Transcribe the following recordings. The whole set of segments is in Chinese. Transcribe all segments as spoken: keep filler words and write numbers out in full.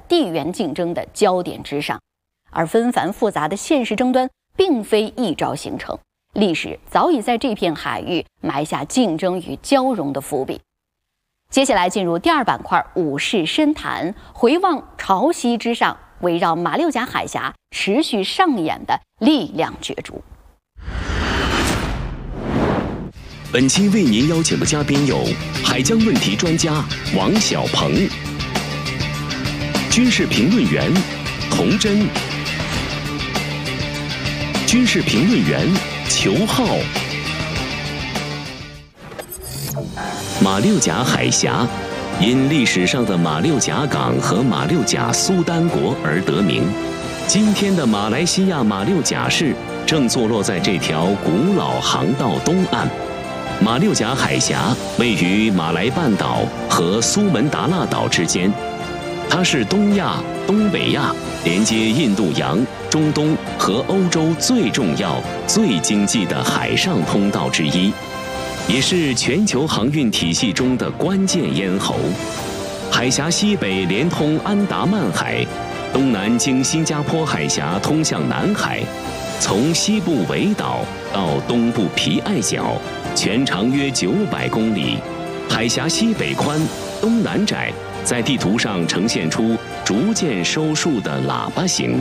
地缘竞争的焦点之上，而纷繁复杂的现实争端并非一朝形成，历史早已在这片海域埋下竞争与交融的伏笔。接下来进入第二板块武士深谈，回望潮汐之上，围绕马六甲海峡持续上演的力量角逐。 本期为您邀请的嘉宾有海疆问题专家王小鹏、军事评论员童真、军事评论员裘浩。马六甲海峡因历史上的马六甲港和马六甲苏丹国而得名。今天的马来西亚马六甲市正坐落在这条古老航道东岸。马六甲海峡位于马来半岛和苏门答腊岛之间，它是东亚、东北亚连接印度洋、中东和欧洲最重要、最经济的海上通道之一，也是全球航运体系中的关键咽喉。海峡西北连通安达曼海，东南经新加坡海峡通向南海，从西部维岛到东部皮爱角，全长约九百公里。海峡西北宽，东南窄，在地图上呈现出逐渐收束的喇叭形。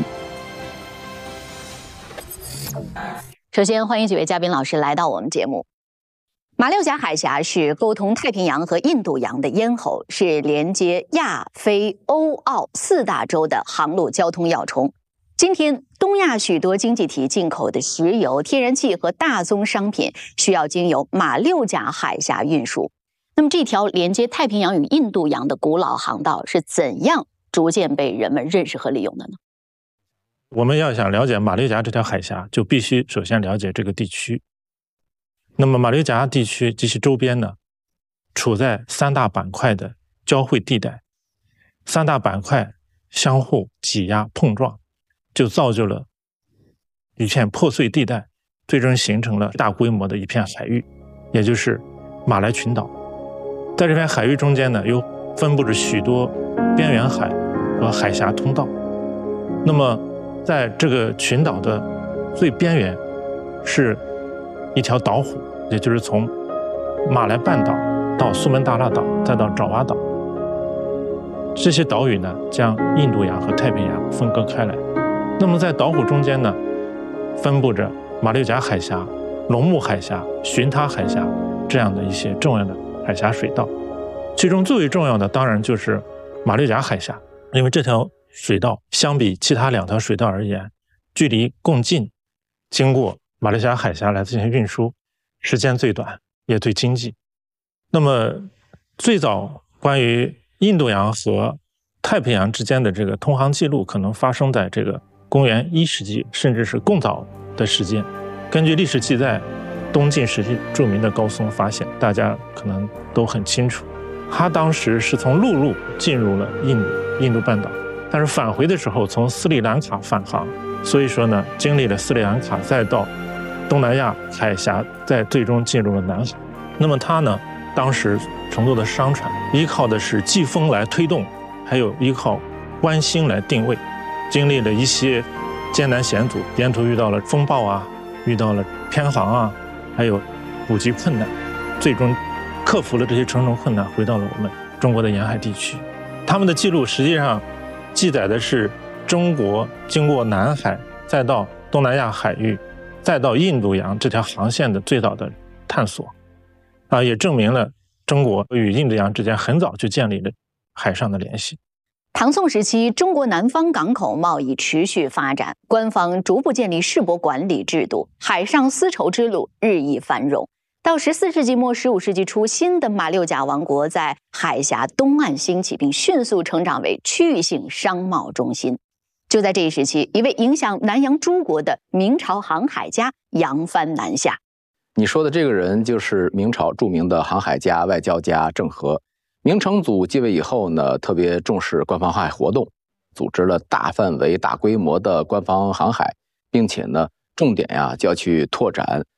首先欢迎几位嘉宾老师来到我们节目。马六甲海峡是沟通太平洋和印度洋的咽喉，是连接亚非欧澳四大洲的航路交通要冲。今天东亚许多经济体进口的石油、天然气和大宗商品需要经由马六甲海峡运输。那么这条连接太平洋与印度洋的古老航道是怎样逐渐被人们认识和利用的呢？ 我们要想了解马六甲这条海峡，就必须首先了解这个地区。那么马六甲地区及其周边呢，处在三大板块的交汇地带，三大板块相互挤压碰撞，就造就了一片破碎地带，最终形成了大规模的一片海域，也就是马来群岛。在这片海域中间呢，又分布着许多边缘海和海峡通道。那么在这个群岛的最边缘是一条岛弧，也就是从马来半岛到苏门答腊岛再到爪哇岛，这些岛屿呢将印度洋和太平洋分割开来。那么在岛弧中间呢，分布着马六甲海峡、龙目海峡、寻他海峡这样的一些重要的海峡水道。其中最为重要的当然就是马六甲海峡，因为这条水道相比其他两条水道而言，距离更近，经过马六甲海峡来进行运输，时间最短，也最经济。那么最早关于印度洋和太平洋之间的这个通航记录，可能发生在这个公元一世纪，甚至是更早的时间。根据历史记载，东晋时期著名的高僧发现，大家可能都很清楚，他当时是从陆路进入了印度印度半岛，但是返回的时候从斯里兰卡返航，所以说呢，经历了斯里兰卡，再到东南亚海峡，再最终进入了南海。那么他呢，当时乘坐的商船依靠的是季风来推动，还有依靠观星来定位，经历了一些艰难险阻，沿途遇到了风暴啊，遇到了偏航啊，还有补给困难，最终克服了这些重重困难，回到了我们中国的沿海地区。他们的记录实际上记载的是中国经过南海，再到东南亚海域，再到印度洋这条航线的最早的探索啊，也证明了中国与印度洋之间很早就建立了海上的联系。 唐宋时期，中国南方港口贸易持续发展，官方逐步建立市舶管理制度，海上丝绸之路日益繁荣。到十四世纪末十五世纪初，新的马六甲王国在海峡东岸兴起，并迅速成长为区域性商贸中心。就在这一时期，一位影响南洋诸国的明朝航海家扬帆南下。 你说的这个人就是明朝著名的航海家、外交家郑和。明成祖继位以后呢，特别重视官方航海活动，组织了大范围、大规模的官方航海，并且呢，重点呀就要去拓展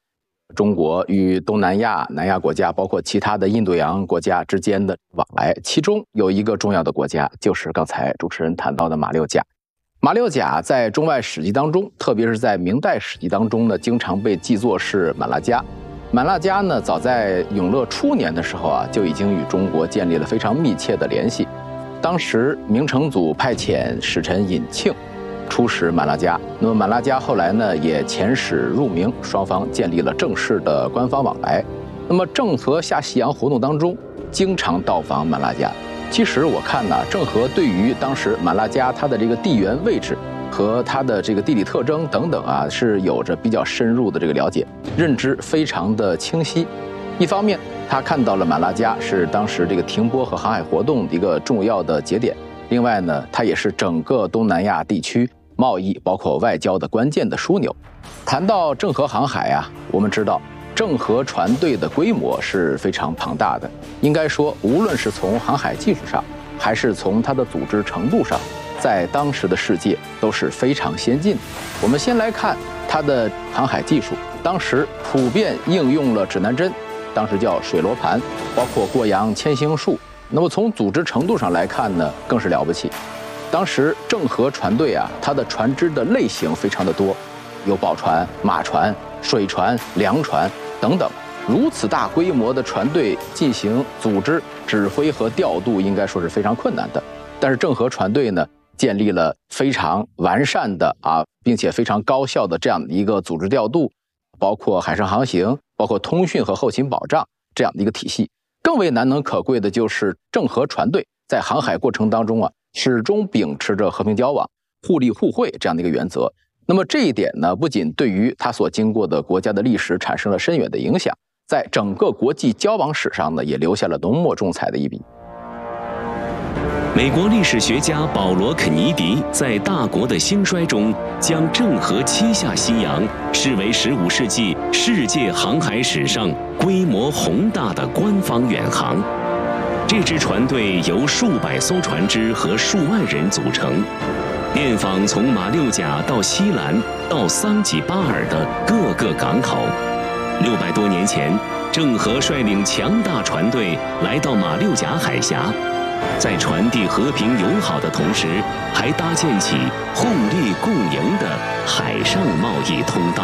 中国与东南亚、南亚国家，包括其他的印度洋国家之间的往来，其中有一个重要的国家，就是刚才主持人谈到的马六甲。马六甲在中外史籍当中，特别是在明代史籍当中呢，经常被记作是满剌迦。满剌迦呢，早在永乐初年的时候啊，就已经与中国建立了非常密切的联系。当时明成祖派遣使臣尹庆出使满剌迦，那么满剌迦后来呢也遣使入明，双方建立了正式的官方往来。那么郑和下西洋活动当中，经常到访满剌迦。其实我看呢，郑和对于当时满剌迦它的这个地缘位置和它的这个地理特征等等啊，是有着比较深入的这个了解，认知非常的清晰。一方面，他看到了满剌迦是当时这个停泊和航海活动的一个重要的节点，另外呢，它也是整个东南亚地区贸易包括外交的关键的枢纽。谈到郑和航海啊，我们知道郑和船队的规模是非常庞大的，应该说无论是从航海技术上，还是从它的组织程度上，在当时的世界都是非常先进的。我们先来看它的航海技术，当时普遍应用了指南针，当时叫水罗盘，包括过洋千星术。那么从组织程度上来看呢，更是了不起。当时郑和船队啊，它的船只的类型非常的多，有宝船、马船、水船、粮船等等。如此大规模的船队进行组织、指挥和调度，应该说是非常困难的。但是郑和船队呢，建立了非常完善的啊，并且非常高效的这样的一个组织调度，包括海上航行，包括通讯和后勤保障这样的一个体系。更为难能可贵的就是郑和船队在航海过程当中啊，始终秉持着和平交往、互利互惠这样的一个原则。那么这一点呢，不仅对于他所经过的国家的历史产生了深远的影响，在整个国际交往史上呢，也留下了浓墨重彩的一笔。 美国历史学家保罗·肯尼迪在《大国的兴衰》中，将郑和七下西洋视为十五世纪世界航海史上规模宏大的官方远航。这支船队由数百艘船只和数万人组成，遍访从马六甲到西兰到桑吉巴尔的各个港口。六百多年前，郑和率领强大船队来到马六甲海峡，在传递和平友好的同时，还搭建起互利共赢的海上贸易通道。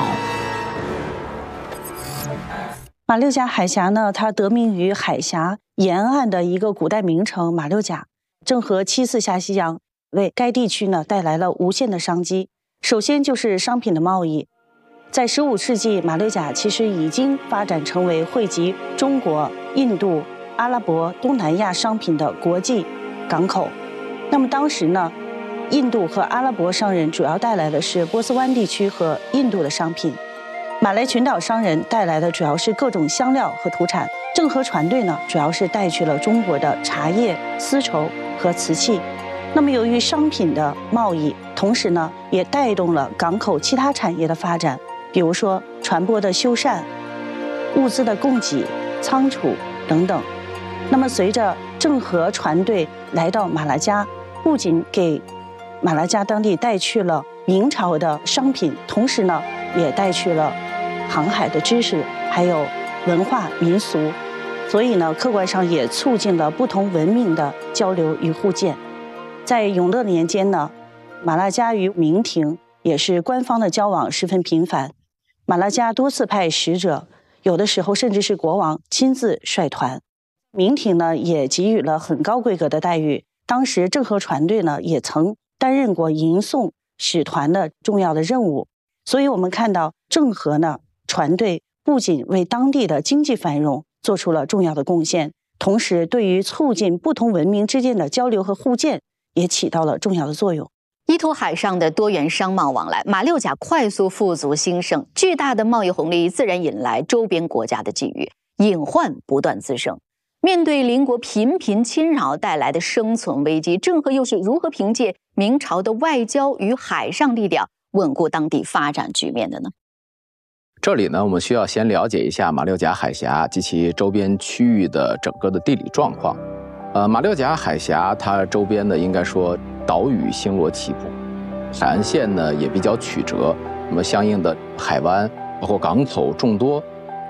马六甲海峡呢，它得名于海峡沿岸的一个古代名城马六甲。郑和七次下西洋，为该地区呢带来了无限的商机。首先就是商品的贸易，在十五世纪，马六甲其实已经发展成为汇集中国、印度、阿拉伯、东南亚商品的国际港口。那么当时呢，印度和阿拉伯商人主要带来的是波斯湾地区和印度的商品，马来群岛商人带来的主要是各种香料和土产。郑和船队呢，主要是带去了中国的茶叶、丝绸和瓷器。那么由于商品的贸易，同时呢也带动了港口其他产业的发展，比如说船舶的修缮、物资的供给、仓储等等。那么随着郑和船队来到马拉加，不仅给马拉加当地带去了明朝的商品，同时呢也带去了航海的知识，还有文化民俗。所以呢，客观上也促进了不同文明的交流与互鉴。在永乐年间呢，马拉加与明廷也是官方的交往十分频繁。马拉加多次派使者，有的时候甚至是国王亲自率团。明廷呢也给予了很高规格的待遇。当时郑和船队呢也曾担任过迎送使团的重要的任务。所以我们看到郑和呢船队不仅为当地的经济繁荣做出了重要的贡献，同时对于促进不同文明之间的交流和互鉴也起到了重要的作用。 依托海上的多元商贸往来，马六甲快速富足兴盛，巨大的贸易红利自然引来周边国家的觊觎，隐患不断滋生。面对邻国频频侵扰带来的生存危机，郑和又是如何凭借明朝的外交与海上力量稳固当地发展局面的呢？ 这里呢，我们需要先了解一下马六甲海峡及其周边区域的整个的地理状况。呃，马六甲海峡它周边呢，应该说岛屿星罗棋布，海岸线呢也比较曲折，那么相应的海湾包括港口众多，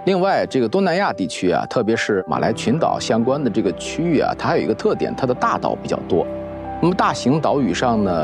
另外，这个东南亚地区啊，特别是马来群岛相关的这个区域啊，它还有一个特点，它的大岛比较多。那么大型岛屿上呢，